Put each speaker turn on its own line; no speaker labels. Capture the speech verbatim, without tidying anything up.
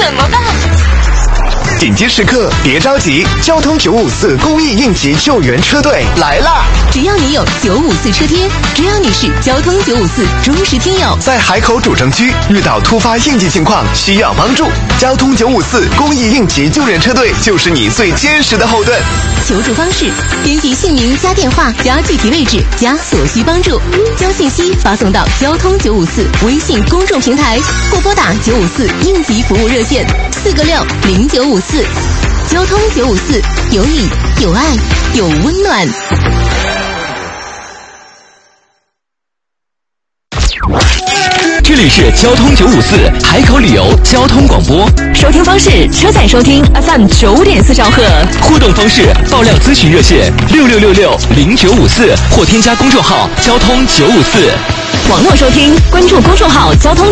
怎么办？
紧急时刻别着急，交通九五四公益应急救援车队来啦！
只要你有九五四车贴，只要你是交通九五四忠实听友，
在海口主城区遇到突发应急情况需要帮助，交通九五四公益应急救援车队就是你最坚实的后盾。
求助方式：编辑姓名加电话加具体位置加所需帮助，将信息发送到交通九五四微信公众平台，或拨打九五四应急服务热线四个六零九五四。交通九五四，有你有爱有温暖。
这里是交通九五四海口旅游交通广播，
收听方式：车载收听 F M 九点四兆赫，
互动方式：爆料咨询热线六六六六零九五四，或添加公众号交通九五四。
网络收听，关注公众号交通。